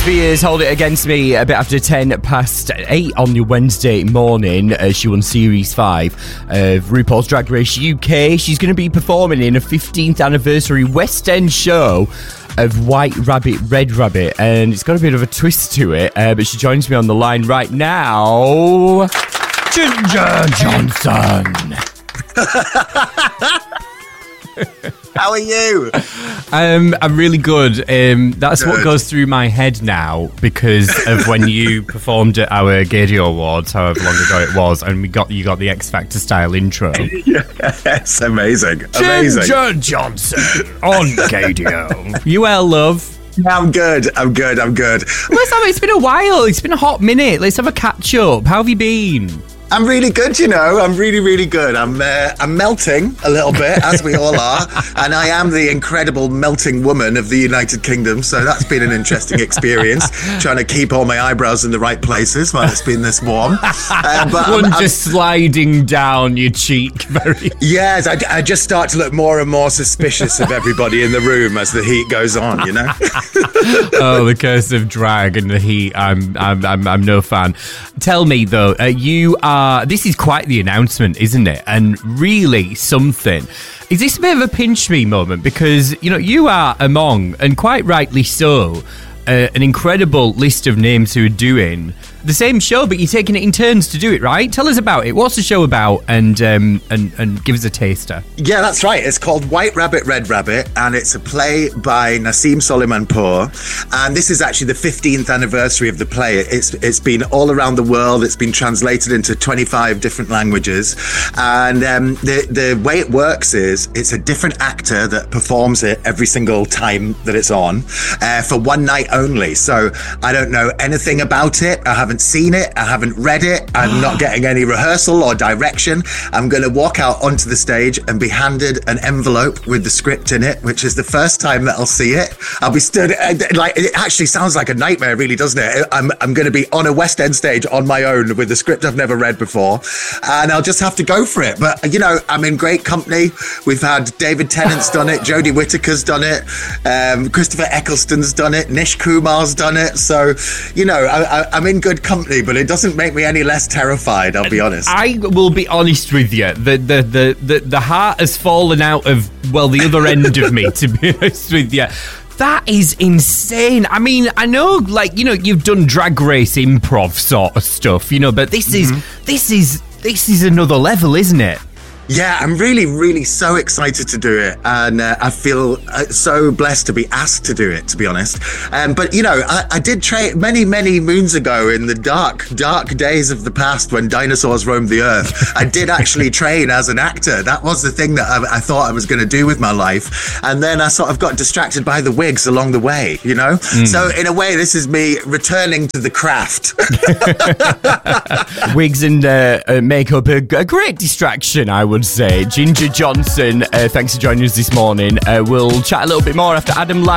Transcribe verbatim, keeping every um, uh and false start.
Spears, Hold It Against Me, a bit after ten past eight on your Wednesday morning. Uh, she won Series five of RuPaul's Drag Race U K. She's going to be performing in a fifteenth anniversary West End show of White Rabbit, Red Rabbit, and it's got a bit of a twist to it, uh, but she joins me on the line right now, Ginger Johnson. How are you? Um, I'm really good. Um, that's Good. what goes through my head now because of when you performed at our Gadio Awards, however long ago it was, and we got you got the X Factor style intro. Yes, amazing, amazing. Ginger Johnson on Gadio. You well, love? Yeah, I'm good. I'm good. I'm good. Let's have. It's been a while. It's been a hot minute. Let's have a catch up. How have you been? I'm really good, you know. I'm really, really good. I'm uh, I'm melting a little bit, as we all are, and I am the incredible melting woman of the United Kingdom. So that's been an interesting experience, trying to keep all my eyebrows in the right places while it's been this warm. Uh, but One I'm, I'm, just sliding down your cheek, very. Yes, I, I just start to look more and more suspicious of everybody in the room as the heat goes on. You know. Oh, the curse of drag and the heat. I'm I'm I'm, I'm no fan. Tell me though, uh, you are. This is quite the announcement, isn't it? And really something. Is this a bit of a pinch me moment? Because, you know, you are among, and quite rightly so, uh, an incredible list of names who are doing the same show, but you're taking it in turns to do it, right? Tell us about it. What's the show about? And um, and and give us a taster. Yeah, that's right. It's called White Rabbit, Red Rabbit, and it's a play by Nassim Soleimanpour. And this is actually the fifteenth anniversary of the play. It's it's been all around the world. It's been translated into twenty-five different languages. And um, the the way it works is it's a different actor that performs it every single time that it's on, uh, for one night only. So I don't know anything about it. I haven't seen it. I haven't read it. I'm not getting any rehearsal or direction. I'm going to walk out onto the stage and be handed an envelope with the script in it, which is the first time that I'll see it. I'll be stood, like, it actually sounds like a nightmare, really, doesn't it? I'm, I'm going to be on a West End stage on my own with a script I've never read before, and I'll just have to go for it. But, you know, I'm in great company. We've had David Tennant's done it, Jodie Whittaker's done it, um, Christopher Eccleston's done it, Nish Kumar's done it. So, you know, I, I, I'm in good company, but it doesn't make me any less terrified, I'll be honest. I will be honest with you. The the the the, the heart has fallen out of, well, the other end of me, to be honest with you. That is insane. I mean, I know, like, you know, you've done Drag Race improv sort of stuff, you know, but this mm-hmm. is this is this is another level, isn't it? Yeah, I'm really, really so excited to do it. And uh, I feel uh, so blessed to be asked to do it, to be honest. Um, but, you know, I, I did train many, many moons ago in the dark, dark days of the past when dinosaurs roamed the earth. I did actually train as an actor. That was the thing that I, I thought I was going to do with my life. And then I sort of got distracted by the wigs along the way, you know? Mm. So in a way, this is me returning to the craft. Wigs and uh, uh, makeup are a great distraction, I would say. Ginger Johnson, uh, thanks for joining us this morning. Uh, we'll chat a little bit more after Adam Lamb.